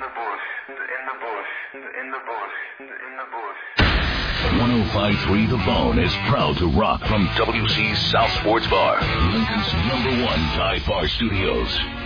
105.3 The Bone is proud to rock from WC's South Sports Bar, Lincoln's #1 dive bar studios.